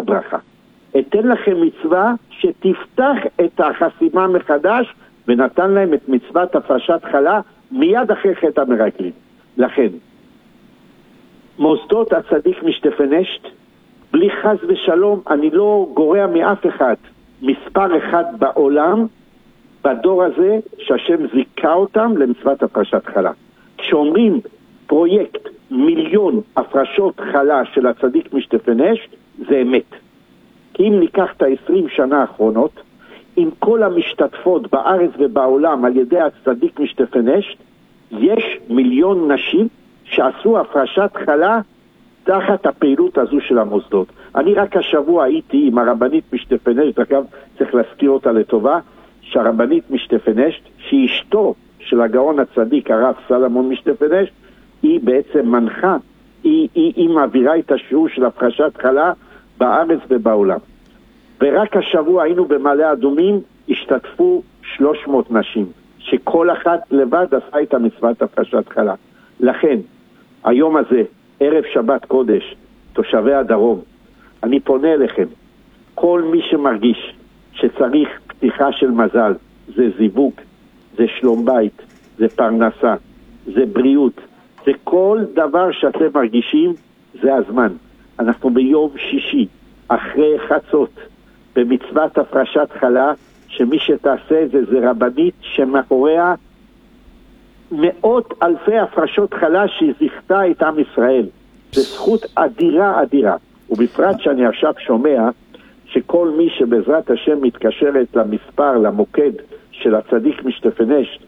הברכה. אתן לכם מצווה שתפתח את החסימה מחדש, ונתן להם את מצוות הפרשת חלה מיד אחרי חטא המרגלים. לכן, מוסדות הצדיק משתפנשת, בלי חס ושלום, אני לא גורע מאף אחד, מספר אחד בעולם, בדור הזה, שהשם זיקה אותם למצוות הפרשת חלה. כשאומרים פרויקט 1,000,000 הפרשות חלה של הצדיק משתפנשת, זה אמת. כי אם ניקח את 20 שנה האחרונות, עם כל המשתתפות בארץ ובעולם על ידי הצדיק משתפנשת, יש 1,000,000 נשים שעשו הפרשת חלה תחת הפעילות הזו של המוסדות. אני רק השבוע הייתי עם הרבנית משתפנשת, אגב צריך להזכיר אותה לטובה, שהרבנית משתפנשת, שהיא אשתו של הגאון הצדיק הרב סלמון משתפנשת, היא בעצם מנחה, היא מעבירה את השיעור של הפרשת חלה בארץ ובעולם. ורק השבוע היינו במעלה אדומים, השתתפו 300 נשים, שכל אחת לבד עשה את המצוות הפרשת חלה. לכן, היום הזה, ערב שבת קודש, תושבי הדרום, אני פונה אליכם, כל מי שמרגיש שצריך פתיחה של מזל, זה זיווג, זה שלום בית, זה פרנסה, זה בריאות, זה כל דבר שאתם מרגישים, זה הזמן. אנחנו ביום שישי, אחרי חצות, במצוות הפרשת חלה, שמי שתעשה את זה זה רבנית שמאחוריה מאות אלפי הפרשות חלה שזכתה את עם ישראל. זה זכות אדירה אדירה. ובפרט שאני עכשיו שומע שכל מי שבעזרת השם מתקשרת למספר, למוקד של הצדיק משתפנשת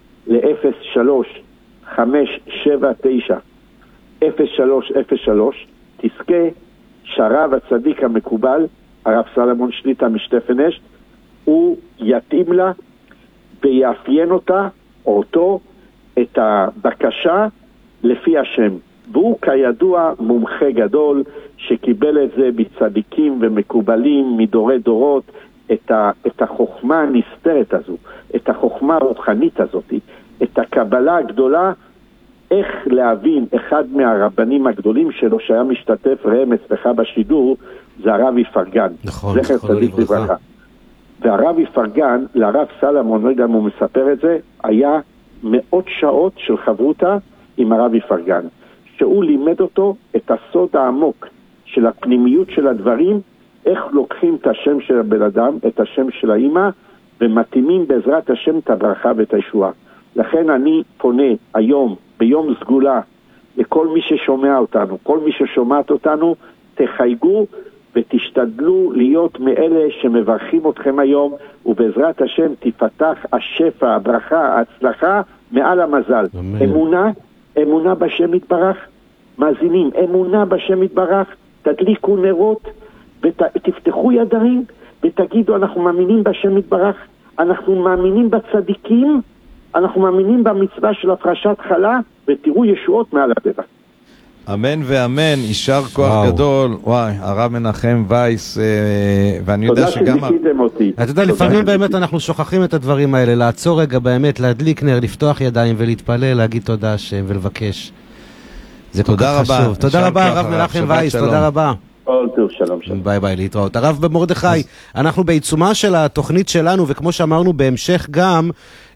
ל-03-579-0303, תזכה שהרב הצדיק המקובל, הרב סלמון שליט"א משתפנשת, הוא יתאים לה ויאפיין אותה, או אותו, את הבקשה לפי השם. והוא כידוע מומחה גדול שקיבל את זה בצדיקים ומקובלים מדורי דורות, את החוכמה הנסתרת הזו, את החוכמה הרוחנית הזאת, את הקבלה הגדולה, איך להבין. אחד מהרבנים הגדולים שלו שהיה משתתף רם אצלך בשידור, זה הרב יפרגן. נכון, זכר צדיק לברכה. והרב יפרגן, לרב סלמון, לא יודע אם הוא מספר את זה, היה מאות שעות של חברותה עם הרב יפרגן, שהוא לימד אותו את הסוד העמוק של הפנימיות של הדברים, איך לוקחים את השם של הבן אדם, את השם של האמא, ומתאימים בעזרת השם את הברכה ואת הישועה. לכן אני פונה היום, ביום סגולה, לכל מי ששומע אותנו, כל מי ששומעת אותנו, תחייגו ותשתדלו להיות מאלה שמברכים אתכם היום, ובעזרת השם תפתח השפע, הברכה, ההצלחה מעל המזל. אמן. אמונה בשם יתברך, מאזינים, אמונה בשם יתברך, תדליקו נרות ותפתחו ידיים ותגידו אנחנו מאמינים בשם יתברך, אנחנו מאמינים בצדיקים, אנחנו מאמינים במצווה של הפרשת חלה, ותראו ישועות מעל הטבע. אמן ואמן, יישר כוח גדול. וואי, הרב מנחם וייס, ואני יודע שגם... תודה שזיכיתם אותי. אתה יודע, לפעמים באמת אנחנו שוכחים את הדברים האלה, לעצור רגע באמת, להדליק נר, לפתוח ידיים ולהתפלל, להגיד תודה השם ולבקש. זה כל כך חשוב. תודה רבה, הרב מנחם וייס, תודה רבה. כל טוב, שלום שלום. ביי ביי, להתראות. הרב במרדכי, אנחנו בעיצומה של התוכנית שלנו, וכמו שאמרנו בהמשך גם,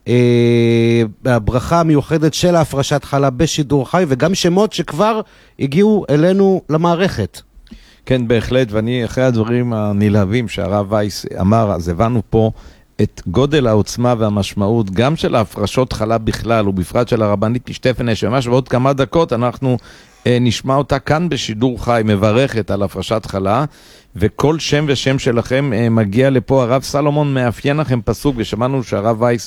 הברכה המיוחדת של ההפרשת חלה בשידור חי, וגם שמות שכבר הגיעו אלינו למערכת. כן, בהחלט, ואני אחרי הדברים הנלהבים שהרב וייס אמר, אז הבנו פה את גודל העוצמה והמשמעות, גם של ההפרשות חלה בכלל, ובפרט של הרבנית משתפנשת, ממש בעוד כמה דקות אנחנו נשמע אותה כאן בשידור חי, מברכת על הפרשת חלה, וכל שם ושם שלכם מגיע לפה. הרב סלומון מאפיין לכם פסוק, ושמענו שהרב וייס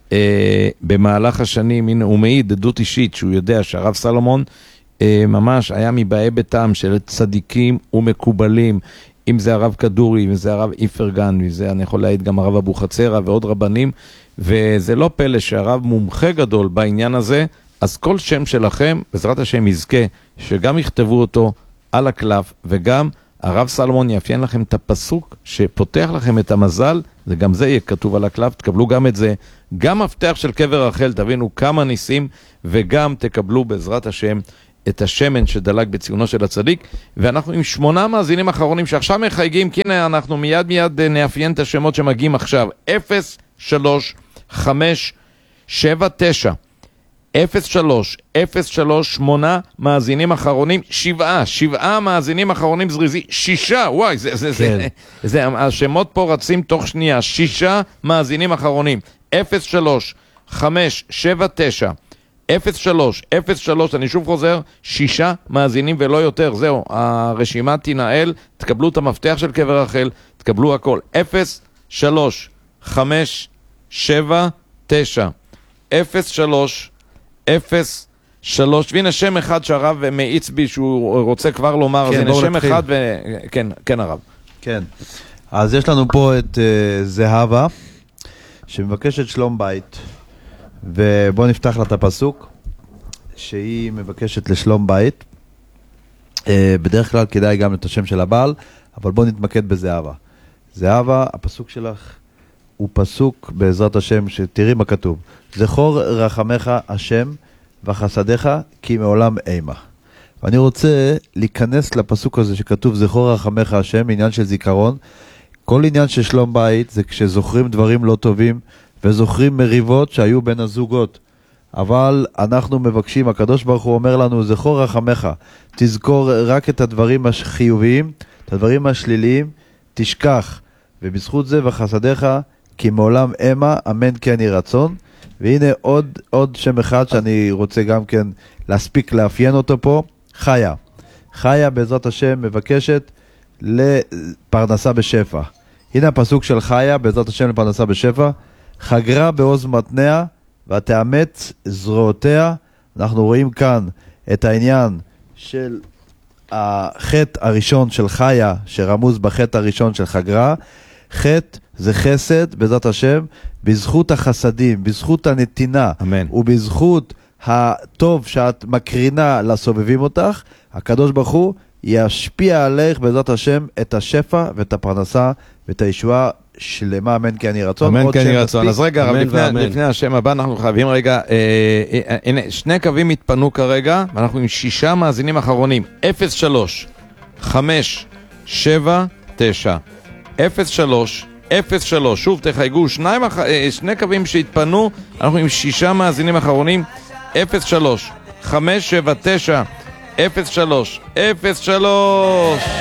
במהלך השנים, הנה הוא מעיד עדות אישית שהוא יודע שהרב סלומון ממש היה מבאי ביתם של צדיקים ומקובלים, אם זה הרב כדורי, אם זה הרב יפרגן, וזה אני יכול להעיד גם הרב אבוחצירא ועוד רבנים, וזה לא פלא שהרב מומחה גדול בעניין הזה. אז כל שם שלכם, בעזרת השם יזכה, שגם יכתבו אותו על הקלף, וגם הרב סלומון יאפיין לכם את הפסוק שפותח לכם את המזל, וגם זה יהיה כתוב על הקלף, תקבלו גם את זה, גם מפתח של קבר רחל, תבינו כמה ניסים, וגם תקבלו בעזרת השם את השמן שדלק בציונו של הצדיק, ואנחנו עם 8 מאזינים אחרונים שעכשיו מחייגים, כי הנה אנחנו מיד נאפיין את השמות שמגיעים עכשיו. 03-579 8 מאזינים אחרונים, 7 מאזינים אחרונים זריזי, 6, וואי, זה השמות פה רצים תוך שנייה, 6 מאזינים אחרונים, 03-579 03, אני שוב חוזר, 6 מאזינים ולא יותר, זהו, הרשימה תנהל, תקבלו את המפתח של קבר רחל, תקבלו הכל, 03-579 והנה שם אחד שהרב מאיץ בי שהוא רוצה כבר לומר, אז הנה שם אחד כן הרב. כן, אז יש לנו פה את זהבה שמבקשת שלום בית, ובוא נפתח לה את הפסוק שהיא מבקשת לשלום בית. בדרך כלל כדאי גם את השם של הבעל, אבל בוא נתמקד בזהבה. זהבה, הפסוק שלך הוא פסוק בעזרת השם, שתראי מה כתוב, זכור רחמך השם וחסדיך כי מעולם אימה. ואני רוצה להיכנס לפסוק הזה שכתוב זכור רחמך השם, עניין של זיכרון. כל עניין של שלום בית זה כשזוכרים דברים לא טובים וזוכרים מריבות שהיו בין הזוגות, אבל אנחנו מבקשים, הקדוש ברוך הוא אומר לנו זכור רחמך, תזכור רק את הדברים החיוביים, את הדברים השליליים תשכח, ובזכות זה וחסדיך כי מעולם אימה, אמן כן יהי רצון. והנה עוד שם אחד שאני רוצה גם כן להספיק לאפיין אותו פה, חיה. חיה בעזרת השם מבקשת לפרנסה בשפע. הנה הפסוק של חיה בעזרת השם לפרנסה בשפע, חגרה בעוז מתניה ותאמץ זרועותיה. אנחנו רואים כאן את העניין של החטא הראשון של חיה שרמוז בחטא הראשון של חגרה. חטא זה חסד בעזרת השם, בזכות החסדים, בזכות הנתינה, אמן. ובזכות הטוב שאת מקרינה לסובבים אותך, הקדוש ברוך הוא ישפיע עליך בעזרת השם את השפע ואת הפרנסה ואת הישועה שלמה, אמן כן יהי רצון. אמן כן יהי רצון. אז רגע, לפני השם הבא אנחנו חייבים רגע, הנה, 2 קווים התפנו כרגע, ואנחנו עם 6 מאזינים אחרונים, 03-579 03, שוב תחייגו, 2 קווים שהתפנו, אנחנו עם 6 מאזינים אחרונים, 03-579 03